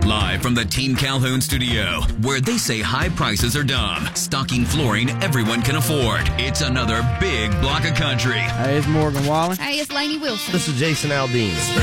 Live from the Team Calhoun studio, where they say high prices are dumb, stocking flooring everyone can afford. It's another big block of country. Hey, it's Morgan Wallen. Hey, it's Lainey Wilson. This is Jason Aldean.